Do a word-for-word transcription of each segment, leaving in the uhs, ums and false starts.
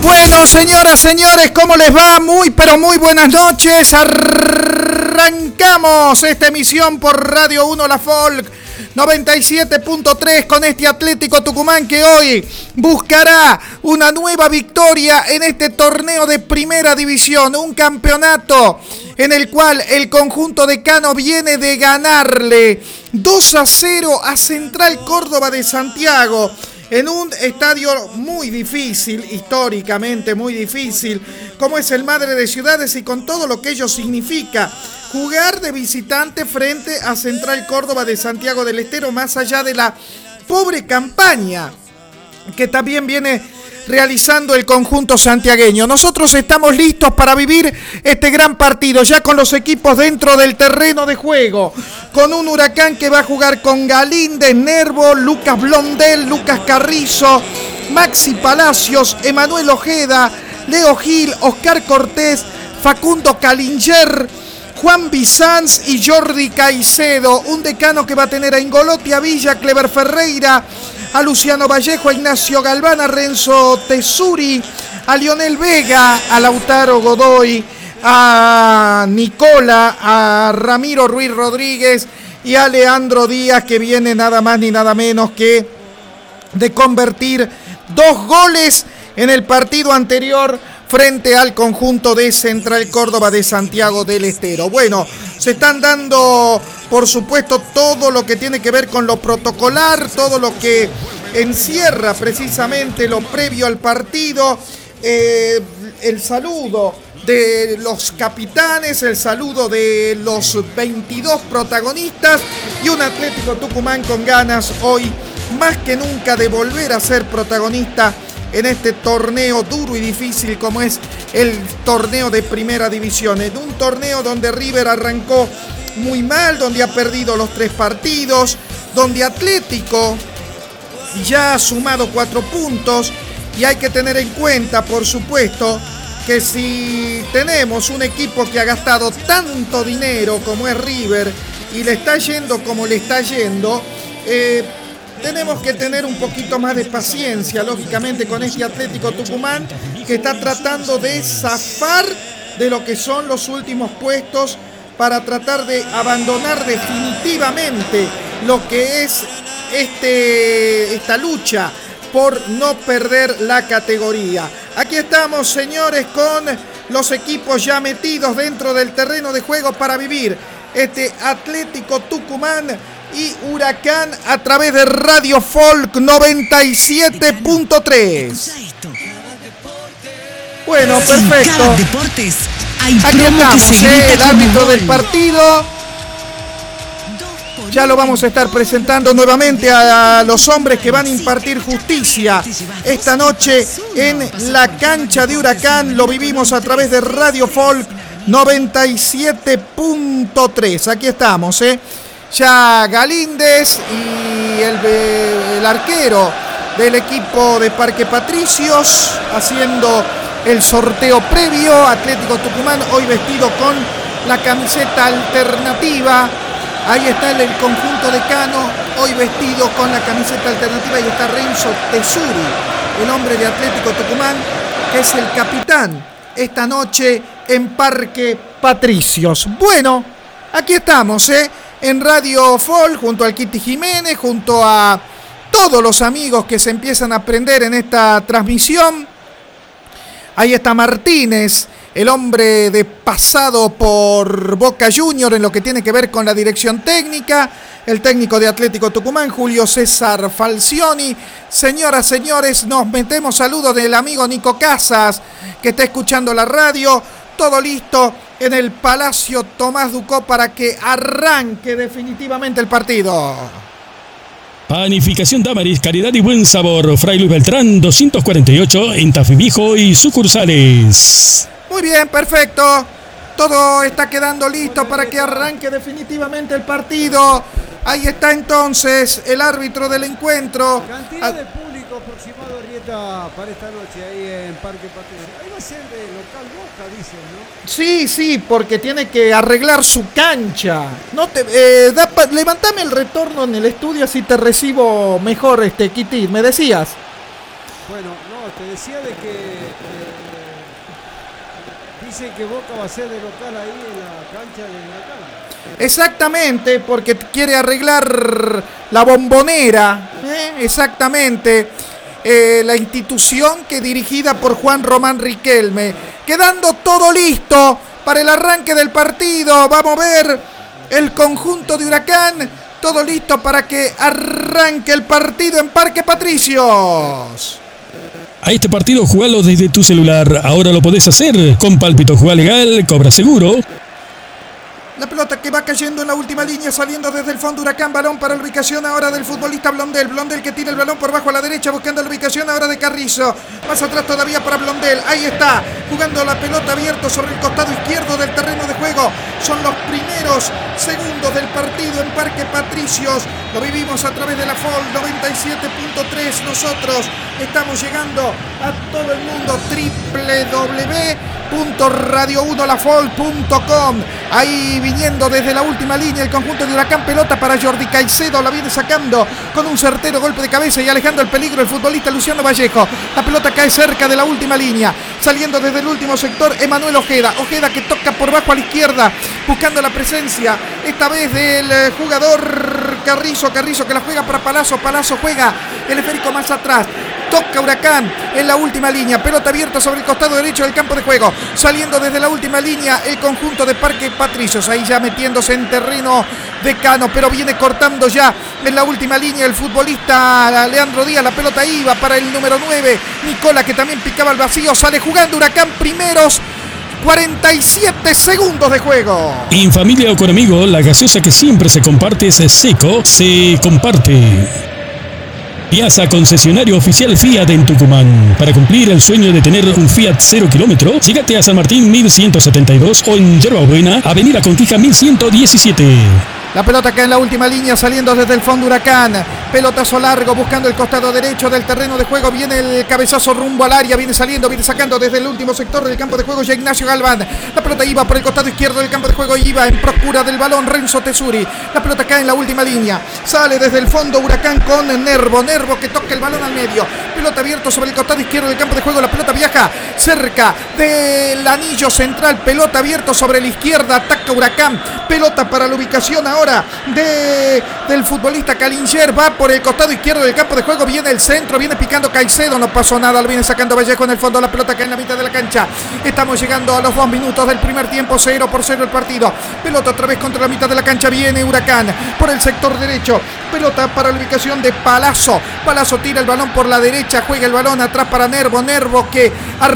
Bueno, señoras, señores, ¿cómo les va? Muy, pero muy buenas noches. Arrancamos esta emisión por Radio uno La Folk noventa y siete punto tres con este Atlético Tucumán que hoy buscará una nueva victoria en este torneo de primera división, un campeonato en el cual el conjunto decano viene de ganarle dos a cero a Central Córdoba de Santiago. En un estadio muy difícil, históricamente muy difícil, como es el Madre de Ciudades y con todo lo que ello significa. Jugar de visitante frente a Central Córdoba de Santiago del Estero, más allá de la pobre campaña que también viene realizando el conjunto santiagueño. Nosotros estamos listos para vivir este gran partido, ya con los equipos dentro del terreno de juego, con un Huracán que va a jugar con Galíndez, Nervo, Lucas Blondel, Lucas Carrizo, Maxi Palacios, Emanuel Ojeda, Leo Gil, Oscar Cortés, Facundo Calinger, Juan Bizanz y Jordi Caicedo. Un decano que va a tener a Ingolotti, a Villa, Clever Ferreira, a Luciano Vallejo, a Ignacio Galván, a Renzo Tesuri, a Lionel Vega, a Lautaro Godoy, a Nicola, a Ramiro Ruiz Rodríguez y a Leandro Díaz, que viene nada más ni nada menos que de convertir dos goles en el partido anterior frente al conjunto de Central Córdoba de Santiago del Estero. Bueno, se están dando, por supuesto, todo lo que tiene que ver con lo protocolar, todo lo que encierra precisamente lo previo al partido, eh, el saludo de los capitanes, el saludo de los veintidós protagonistas y un Atlético Tucumán con ganas hoy más que nunca de volver a ser protagonista en este torneo duro y difícil como es el torneo de primera división. En un torneo donde River arrancó muy mal, donde ha perdido los tres partidos, donde Atlético ya ha sumado cuatro puntos y hay que tener en cuenta, por supuesto, que si tenemos un equipo que ha gastado tanto dinero como es River y le está yendo como le está yendo, eh, tenemos que tener un poquito más de paciencia, lógicamente, con este Atlético Tucumán que está tratando de zafar de lo que son los últimos puestos para tratar de abandonar definitivamente lo que es este, esta lucha por no perder la categoría. Aquí estamos, señores, con los equipos ya metidos dentro del terreno de juego para vivir este Atlético Tucumán y Huracán a través de Radio Folk noventa y siete punto tres. Bueno, perfecto. Aquí estamos, eh, el árbitro del partido. Ya lo vamos a estar presentando nuevamente a los hombres que van a impartir justicia esta noche en la cancha de Huracán. Lo vivimos a través de Radio Folk noventa y siete punto tres. Aquí estamos, eh. Ya Galíndez y el, el arquero del equipo de Parque Patricios haciendo el sorteo previo. Atlético Tucumán hoy vestido con la camiseta alternativa. Ahí está el, el conjunto decano hoy vestido con la camiseta alternativa y está Renzo Tesuri, el hombre de Atlético Tucumán, que es el capitán esta noche en Parque Patricios. Bueno, aquí estamos, ¿eh? En Radio Folk, junto al Kitty Jiménez, junto a todos los amigos que se empiezan a aprender en esta transmisión. Ahí está Martínez, el hombre de pasado por Boca Junior en lo que tiene que ver con la dirección técnica, el técnico de Atlético Tucumán, Julio César Falcioni. Señoras, señores, nos metemos saludos del amigo Nico Casas, que está escuchando la radio. Todo listo en el Palacio Tomás Ducó para que arranque definitivamente el partido. Panificación Damaris, calidad y buen sabor. Fray Luis Beltrán, doscientos cuarenta y ocho en Tafimijo y sucursales. Muy bien, perfecto. Todo está quedando listo para que arranque definitivamente el partido. Ahí está entonces el árbitro del encuentro. Cantidad de público aproximado, Rieta, para esta noche ahí en Parque Patricios. Ahí va a ser de local Boca, dicen, ¿no? Sí, sí, porque tiene que arreglar su cancha. No te, eh, da pa, levantame el retorno en el estudio así te recibo mejor, este Kitty. ¿Me decías? Bueno, no, No, te decía de que eh, dicen que Boca va a ser de local ahí en la cancha de Huracán. Exactamente, porque quiere arreglar la Bombonera, ¿eh? Exactamente. Eh, la institución que dirigida por Juan Román Riquelme, quedando todo listo para el arranque del partido. Vamos a ver el conjunto de Huracán, todo listo para que arranque el partido en Parque Patricios. A este partido jugalo desde tu celular, ahora lo podés hacer con Pálpito, juega legal, cobra seguro. La pelota que va cayendo en la última línea, saliendo desde el fondo Huracán, balón para la ubicación ahora del futbolista Blondel. Blondel que tira el balón por bajo a la derecha, buscando la ubicación ahora de Carrizo. Más atrás todavía para Blondel, ahí está, jugando la pelota abierto sobre el costado izquierdo del terreno de juego. Son los primeros segundos del partido en Parque Patricios. Lo vivimos a través de la F O L noventa y siete punto tres. Nosotros estamos llegando a todo el mundo, doble u doble u doble u punto radio uno la fol punto com. Ahí viniendo desde la última línea el conjunto de Huracán, pelota para Jordi Caicedo, la viene sacando con un certero golpe de cabeza y alejando el peligro el futbolista Luciano Vallejo. La pelota cae cerca de la última línea, saliendo desde el último sector Emanuel Ojeda. Ojeda que toca por bajo a la izquierda, buscando la presencia esta vez del jugador Carrizo. Carrizo que la juega para Palazzo. Palazzo juega el esférico más atrás. Toca Huracán en la última línea, pelota abierta sobre el costado derecho del campo de juego, saliendo desde la última línea el conjunto de Parque Patricios, ahí ya metiéndose en terreno de Cano, pero viene cortando ya en la última línea el futbolista Leandro Díaz. La pelota iba para el número nueve, Nicola, que también picaba el vacío. Sale jugando Huracán, primeros cuarenta y siete segundos de juego. En familia o con amigos, la gaseosa que siempre se comparte es Seco, se comparte. Piazza, concesionario oficial Fiat en Tucumán. Para cumplir el sueño de tener un Fiat cero kilómetro, llegate a San Martín mil ciento setenta y dos o en Yerba Buena, Avenida Conquija mil ciento diecisiete. La pelota acá en la última línea, saliendo desde el fondo Huracán. Pelotazo largo, buscando el costado derecho del terreno de juego. Viene el cabezazo rumbo al área, viene saliendo, viene sacando desde el último sector del campo de juego ya Ignacio Galván. La pelota iba por el costado izquierdo del campo de juego, iba en procura del balón Renzo Tesuri. La pelota cae en la última línea, sale desde el fondo Huracán con Nervo. Nervo que toca el balón al medio. Pelota abierto sobre el costado izquierdo del campo de juego. La pelota viaja cerca del anillo central. Pelota abierto sobre la izquierda, ataca Huracán. Pelota para la ubicación ahora de, del futbolista Calinger, va por el costado izquierdo del campo de juego, viene el centro, viene picando Caicedo, no pasó nada, lo viene sacando Vallejo en el fondo, la pelota cae en la mitad de la cancha. Estamos llegando a los dos minutos del primer tiempo, cero por cero el partido. Pelota otra vez contra la mitad de la cancha, viene Huracán por el sector derecho, pelota para la ubicación de Palazzo. Palazzo tira el balón por la derecha, juega el balón atrás para Nervo, Nervo que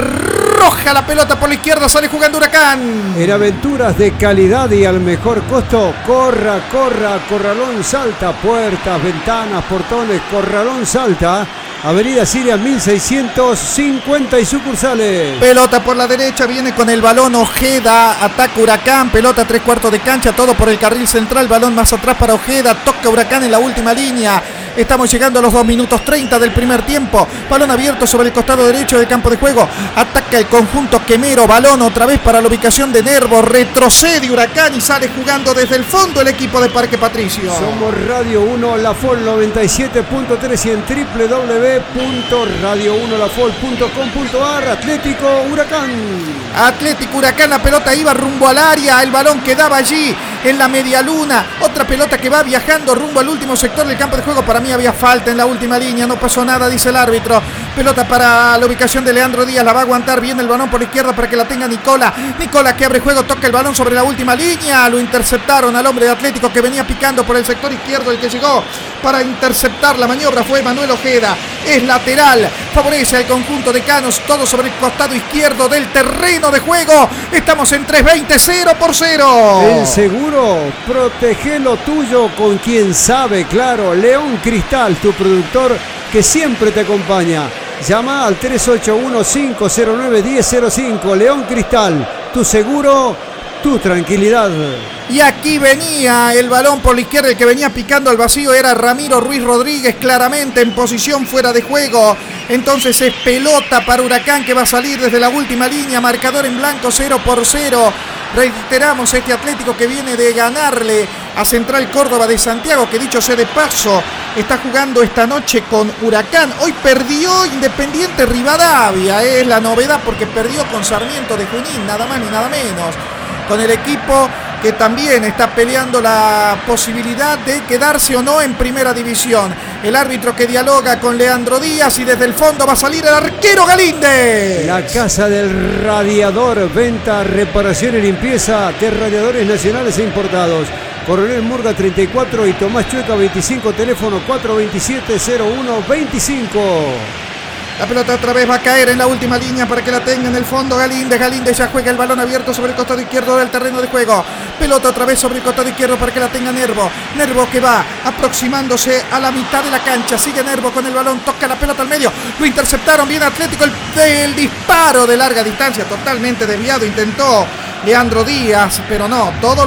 arroja la pelota por la izquierda, sale jugando Huracán. En aventuras de calidad y al mejor costo, corra, corra, Corralón Salta, puertas, ventanas, portones, Corralón Salta, Avenida Siria mil seiscientos cincuenta y sucursales. Pelota por la derecha, viene con el balón Ojeda, ataca Huracán, pelota tres cuartos de cancha, todo por el carril central, balón más atrás para Ojeda, toca Huracán en la última línea. Estamos llegando a los dos minutos treinta del primer tiempo. Balón abierto sobre el costado derecho del campo de juego. Ataca el conjunto Quemero. Balón otra vez para la ubicación de Nervo. Retrocede Huracán y sale jugando desde el fondo el equipo de Parque Patricio. Somos Radio uno La F O L noventa y siete punto tres y en doble u doble u doble u punto radio uno la fol punto com punto a r. Atlético Huracán. Atlético Huracán, la pelota iba rumbo al área. El balón quedaba allí en la media luna. Otra pelota que va viajando rumbo al último sector del campo de juego. Para mí había falta en la última línea, no pasó nada, dice el árbitro. Pelota para la ubicación de Leandro Díaz, la va a aguantar bien el balón por la izquierda para que la tenga Nicola. Nicola que abre juego, toca el balón sobre la última línea, lo interceptaron al hombre de Atlético que venía picando por el sector izquierdo. El que llegó para interceptar la maniobra fue Manuel Ojeda. Es lateral, favorece al conjunto de Canos, todo sobre el costado izquierdo del terreno de juego. Estamos en tres veinte, cero por cero. El seguro, protege lo tuyo con quien sabe, claro. León Cristal, tu productor que siempre te acompaña. Llama al tres ocho uno, cinco cero nueve, uno cero cero cinco. León Cristal, tu seguro tu tranquilidad. Y aquí venía el balón por la izquierda, el que venía picando al vacío era Ramiro Ruiz Rodríguez, claramente en posición fuera de juego. Entonces es pelota para Huracán, que va a salir desde la última línea, marcador en blanco, cero por cero. Reiteramos, este Atlético que viene de ganarle a Central Córdoba de Santiago, que dicho sea de paso, está jugando esta noche con Huracán. Hoy perdió Independiente Rivadavia, es la novedad, porque perdió con Sarmiento de Junín, nada más ni nada menos. Con el equipo que también está peleando la posibilidad de quedarse o no en primera división. El árbitro que dialoga con Leandro Díaz, y desde el fondo va a salir el arquero Galíndez. La Casa del Radiador, venta, reparación y limpieza de radiadores nacionales e importados. Coronel Murga treinta y cuatro y Tomás Chueca veinticinco, teléfono cuatro veintisiete cero uno veinticinco. La pelota otra vez va a caer en la última línea para que la tenga en el fondo Galíndez. Galíndez ya juega el balón abierto sobre el costado izquierdo del terreno de juego. Pelota otra vez sobre el costado izquierdo para que la tenga Nervo. Nervo que va aproximándose a la mitad de la cancha. Sigue Nervo con el balón, toca la pelota al medio. Lo interceptaron bien Atlético. El, el disparo de larga distancia totalmente desviado. Intentó Leandro Díaz, pero no. Todo